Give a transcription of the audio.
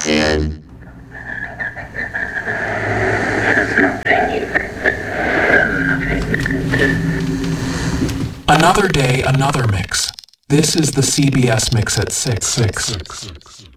And Another day, another mix. This is the CBS Mix at 6.